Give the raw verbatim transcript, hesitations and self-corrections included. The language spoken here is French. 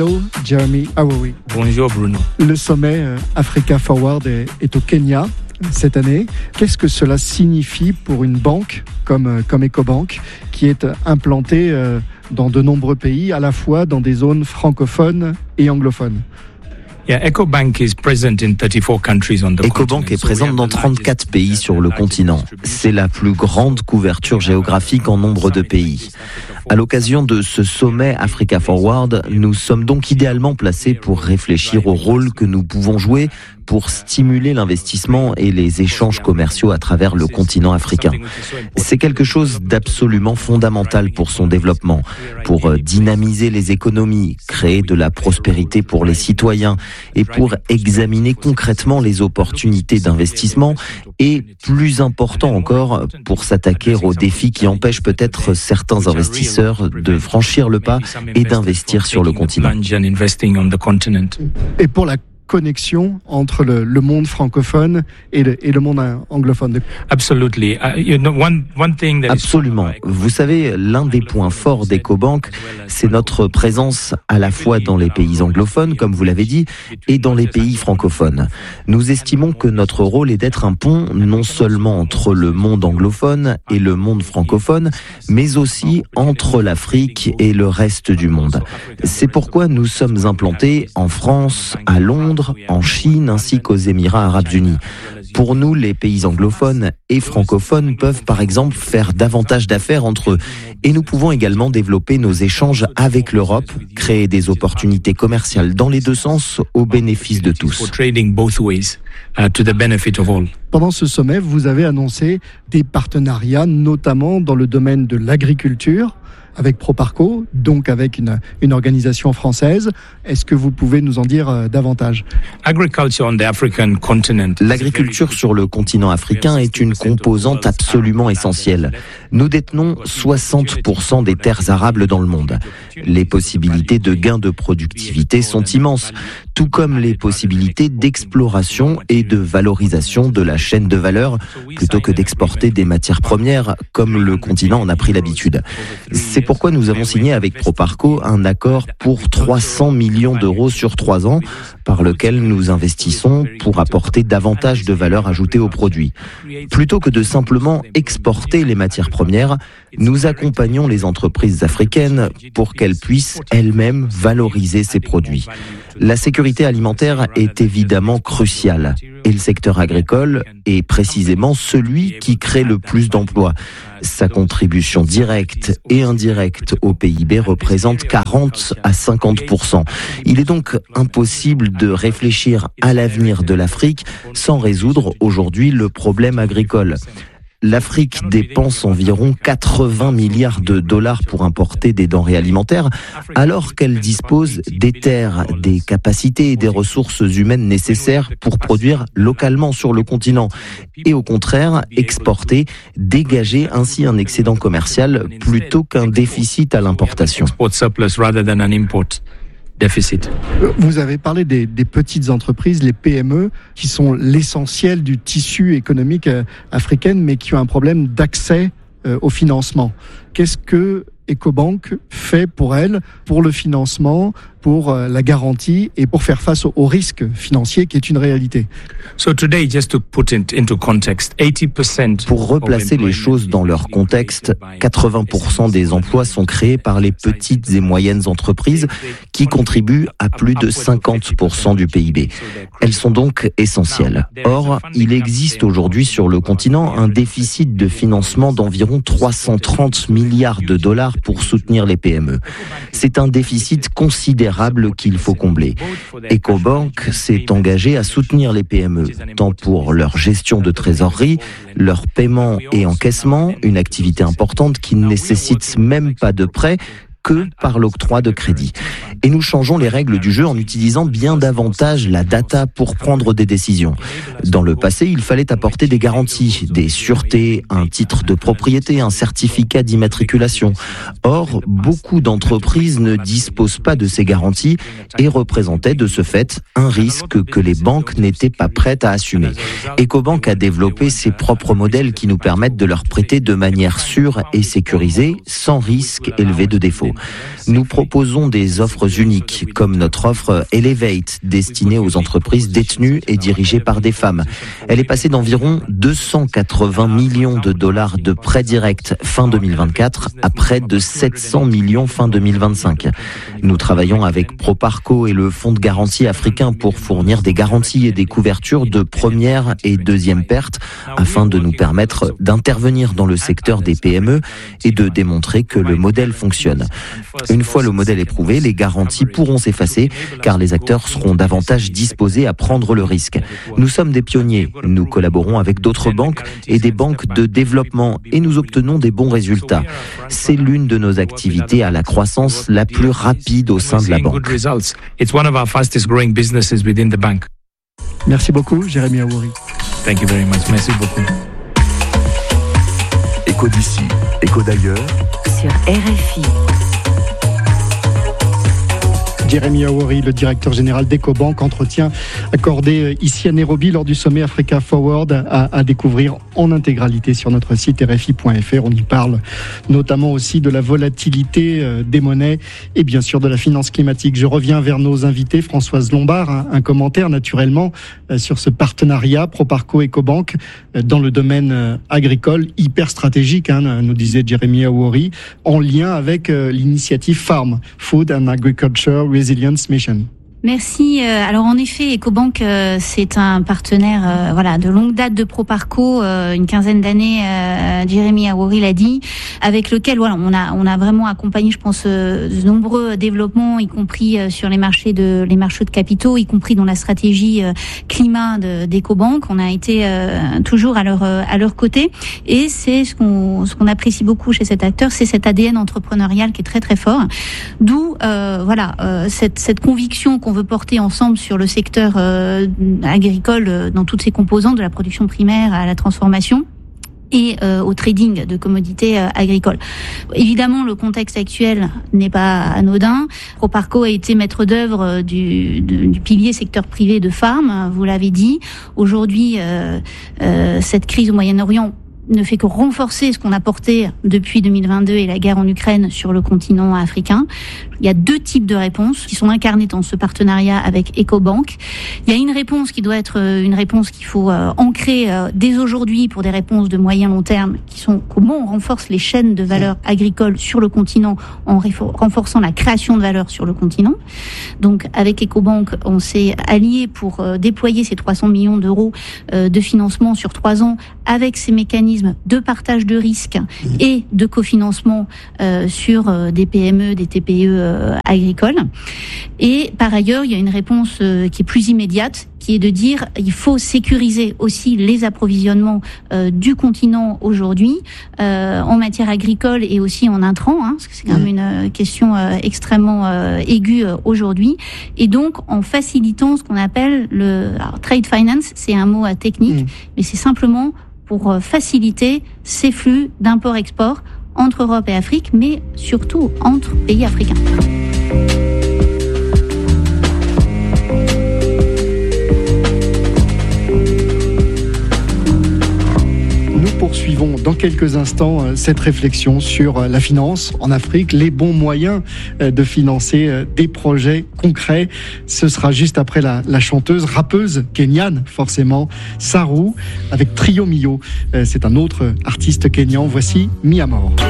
Hello, Jeremy Awowi. Bonjour Bruno. Le sommet euh, Africa Forward est, est au Kenya cette année. Qu'est-ce que cela signifie pour une banque comme, euh, comme EcoBank qui est euh, implantée euh, dans de nombreux pays, à la fois dans des zones francophones et anglophones? Yeah, EcoBank is present in thirty-four countries on the EcoBank est présente dans trente-quatre pays sur le continent. C'est la plus grande couverture géographique en nombre de pays. À l'occasion de ce sommet Africa Forward, nous sommes donc idéalement placés pour réfléchir au rôle que nous pouvons jouer pour stimuler l'investissement et les échanges commerciaux à travers le continent africain. C'est quelque chose d'absolument fondamental pour son développement, pour dynamiser les économies, créer de la prospérité pour les citoyens et pour examiner concrètement les opportunités d'investissement et, plus important encore, pour s'attaquer aux défis qui empêchent peut-être certains investisseurs de franchir le pas et d'investir sur le continent. Et pour la connexion entre le, le monde francophone et le, et le monde anglophone. Absolutely. Uh, you know, one, one thing that Absolument. Vous savez, l'un des points forts d'EcoBank, c'est notre présence à la fois dans les pays anglophones, comme vous l'avez dit, et dans les pays francophones. Nous estimons que notre rôle est d'être un pont non seulement entre le monde anglophone et le monde francophone, mais aussi entre l'Afrique et le reste du monde. C'est pourquoi nous sommes implantés en France, à Londres, en Chine ainsi qu'aux Émirats arabes unis. Pour nous, les pays anglophones et francophones peuvent par exemple faire davantage d'affaires entre eux. Et nous pouvons également développer nos échanges avec l'Europe, créer des opportunités commerciales dans les deux sens au bénéfice de tous. Pendant ce sommet, vous avez annoncé des partenariats, notamment dans le domaine de l'agriculture, avec Proparco, donc avec une, une organisation française. Est-ce que vous pouvez nous en dire euh, davantage? L'agriculture sur le continent africain est une composante absolument essentielle. Nous détenons soixante pour cent des terres arables dans le monde. Les possibilités de gains de productivité sont immenses, tout comme les possibilités d'exploration et de valorisation de la chaîne de valeur, plutôt que d'exporter des matières premières, comme le continent en a pris l'habitude. C'est pourquoi nous avons signé avec Proparco un accord pour trois cents millions d'euros sur trois ans, par lequel nous investissons pour apporter davantage de valeur ajoutée aux produits. Plutôt que de simplement exporter les matières premières, nous accompagnons les entreprises africaines pour qu'elles puissent elles-mêmes valoriser ces produits. La sécurité alimentaire est évidemment cruciale et le secteur agricole est précisément celui qui crée le plus d'emplois. Sa contribution directe et indirecte au P I B représente quarante à cinquante pour cent. Il est donc impossible de réfléchir à l'avenir de l'Afrique sans résoudre aujourd'hui le problème agricole. L'Afrique dépense environ quatre-vingts milliards de dollars pour importer des denrées alimentaires, alors qu'elle dispose des terres, des capacités et des ressources humaines nécessaires pour produire localement sur le continent. Et au contraire, exporter, dégager ainsi un excédent commercial plutôt qu'un déficit à l'importation. Déficit. Vous avez parlé des, des petites entreprises, les P M E, qui sont l'essentiel du tissu économique euh, africain, mais qui ont un problème d'accès euh, au financement. Qu'est-ce que EcoBank fait pour elles, pour le financement, pour euh, la garantie et pour faire face au, au risque financier qui est une réalité? So today, just to put it into context, eighty percent Pour replacer les choses dans leur contexte, quatre-vingts pour cent des emplois sont créés par les petites et moyennes entreprises qui contribuent à plus de cinquante pour cent du P I B. Elles sont donc essentielles. Or, il existe aujourd'hui sur le continent un déficit de financement d'environ trois cent trente milliards de dollars pour soutenir les P M E. C'est un déficit considérable qu'il faut combler. EcoBank s'est engagé à soutenir les P M E, tant pour leur gestion de trésorerie, leur paiement et encaissement, une activité importante qui ne nécessite même pas de prêt, que par l'octroi de crédit. Et nous changeons les règles du jeu en utilisant bien davantage la data pour prendre des décisions. Dans le passé, il fallait apporter des garanties, des sûretés, un titre de propriété, un certificat d'immatriculation. Or, beaucoup d'entreprises ne disposent pas de ces garanties et représentaient de ce fait un risque que les banques n'étaient pas prêtes à assumer. EcoBank a développé ses propres modèles qui nous permettent de leur prêter de manière sûre et sécurisée, sans risque élevé de défaut. nouveau. Nous proposons des offres uniques, comme notre offre Elevate, destinée aux entreprises détenues et dirigées par des femmes. Elle est passée d'environ deux cent quatre-vingts millions de dollars de prêts directs fin deux mille vingt-quatre à près de sept cents millions fin deux mille vingt-cinq. Nous travaillons avec Proparco et le Fonds de garantie africain pour fournir des garanties et des couvertures de première et deuxième perte afin de nous permettre d'intervenir dans le secteur des P M E et de démontrer que le modèle fonctionne. Une fois le modèle éprouvé, les garanties pourront s'effacer car les acteurs seront davantage disposés à prendre le risque. Nous sommes des pionniers. Nous collaborons avec d'autres banques et des banques de développement et nous obtenons des bons résultats. C'est l'une de nos activités à la croissance la plus rapide au sein de la banque. Merci beaucoup, Jérémy Awouri. Thank you very much. Merci beaucoup. Écho d'ici, écho d'ailleurs. Sur R F I. Jérémy Awouri, le directeur général d'Ecobank, entretien accordé ici à Nairobi lors du sommet Africa Forward, à, à découvrir en intégralité sur notre site R F I point F R. On y parle notamment aussi de la volatilité des monnaies et bien sûr de la finance climatique. Je reviens vers nos invités. Françoise Lombard, un, un commentaire naturellement sur ce partenariat Proparco-Ecobank dans le domaine agricole hyper stratégique, hein, nous disait Jérémy Awouri, en lien avec l'initiative FARM, Food and Agriculture Resilience Mission. Merci. Alors en effet, Ecobank, c'est un partenaire euh, voilà de longue date de Proparco, euh, une quinzaine d'années. Euh, Jérémy Awouri l'a dit, avec lequel voilà on a on a vraiment accompagné, je pense, euh, de nombreux développements, y compris euh, sur les marchés de les marchés de capitaux, y compris dans la stratégie euh, climat de, d'Ecobank. On a été euh, toujours à leur à leur côté, et c'est ce qu'on ce qu'on apprécie beaucoup chez cet acteur, c'est cet A D N entrepreneurial qui est très très fort. D'où euh, voilà euh, cette cette conviction qu'on veut porter ensemble sur le secteur euh, agricole euh, dans toutes ses composantes, de la production primaire à la transformation et euh, au trading de commodités euh, agricoles. Évidemment, le contexte actuel n'est pas anodin. Proparco a été maître d'œuvre du, du, du pilier secteur privé de Farm, vous l'avez dit. Aujourd'hui, euh, euh, cette crise au Moyen-Orient ne fait que renforcer ce qu'on a porté depuis deux mille vingt-deux et la guerre en Ukraine sur le continent africain. Il y a deux types de réponses qui sont incarnées dans ce partenariat avec Ecobank. Il y a une réponse qui doit être une réponse qu'il faut euh, ancrer euh, dès aujourd'hui pour des réponses de moyen long terme, qui sont comment on renforce les chaînes de valeur agricoles sur le continent en réfor- renforçant la création de valeur sur le continent. Donc avec Ecobank, on s'est allié pour euh, déployer ces trois cents millions d'euros euh, de financement sur trois ans avec ces mécanismes de partage de risques et de cofinancement euh, sur euh, des P M E, des T P E euh, agricoles. Et par ailleurs, il y a une réponse euh, qui est plus immédiate, qui est de dire il faut sécuriser aussi les approvisionnements euh, du continent aujourd'hui euh, en matière agricole et aussi en intrants, hein, parce que c'est quand même une euh, question euh, extrêmement euh, aiguë euh, aujourd'hui. Et donc en facilitant ce qu'on appelle le alors, trade finance, c'est un mot euh, technique, mmh. mais c'est simplement pour faciliter ces flux d'import-export entre Europe et Afrique, mais surtout entre pays africains. Poursuivons dans quelques instants cette réflexion sur la finance en Afrique, les bons moyens de financer des projets concrets. Ce sera juste après la, la chanteuse, rappeuse kenyane, forcément, Saru, avec Trio Mio. C'est un autre artiste kényan. Voici Mi Amor.